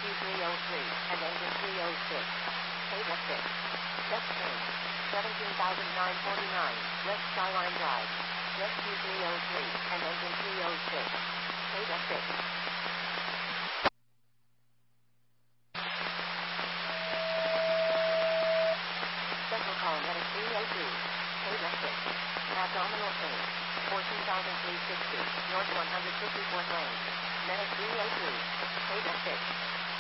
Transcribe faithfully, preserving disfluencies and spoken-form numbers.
rescue three oh three, and engine three oh six. Beta six. Step change. seventeen thousand nine hundred forty-nine, West Skyline Drive. Rescue three oh three, and engine three oh six. Beta six. Special call medic three oh two. Beta six. Abdominal pain. fourteen thousand three hundred sixty, North one hundred fifty-fourth Lane. Medic three oh two. Beta six.